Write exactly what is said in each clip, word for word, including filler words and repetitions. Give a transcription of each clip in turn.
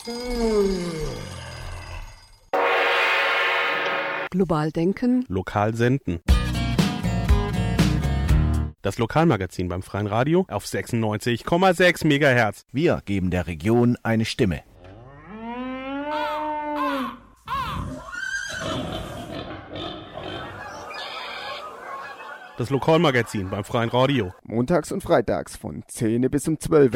Global denken. Lokal senden. Das Lokalmagazin beim Freien Radio auf sechsundneunzig Komma sechs Megahertz. Wir geben der Region eine Stimme. Das Lokalmagazin beim Freien Radio. Montags und freitags von zehn bis um zwölf.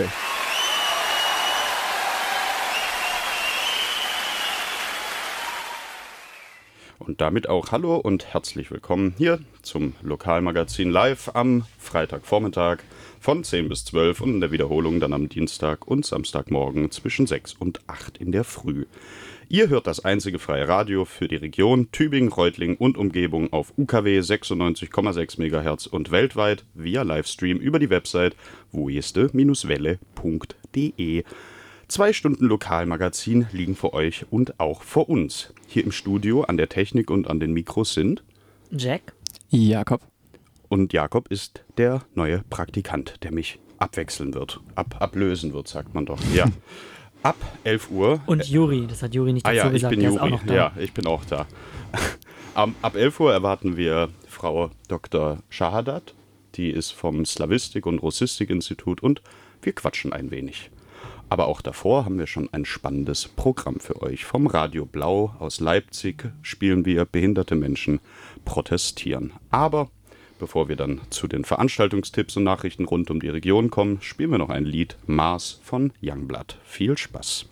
Und damit auch hallo und herzlich willkommen hier zum Lokalmagazin live am Freitagvormittag von zehn bis zwölf und in der Wiederholung dann am Dienstag und Samstagmorgen zwischen sechs und acht in der Früh. Ihr hört das einzige freie Radio für die Region Tübingen, Reutlingen und Umgebung auf U K W sechsundneunzig Komma sechs Megahertz und weltweit via Livestream über die Website wojeste Bindestrich welle Punkt de. Zwei Stunden Lokalmagazin liegen vor euch und auch vor uns. Hier im Studio an der Technik und an den Mikros sind Jack, Jakob. Und Jakob ist der neue Praktikant, der mich abwechseln wird. Ab, ablösen wird, sagt man doch. Ja. Ab elf Uhr. Und Juri, das hat Juri nicht dazu ah, ja, gesagt, ich bin der Juri. ist auch noch da. Ja, ich bin auch da. um, ab elf Uhr erwarten wir Frau Doktor Shahadat. Die ist vom Slawistik- und Russistik-Institut und wir quatschen ein wenig. Aber auch davor haben wir schon ein spannendes Programm für euch. Vom Radio Blau aus Leipzig spielen wir Behinderte Menschen protestieren. Aber bevor wir dann zu den Veranstaltungstipps und Nachrichten rund um die Region kommen, spielen wir noch ein Lied Mars von Youngblood. Viel Spaß!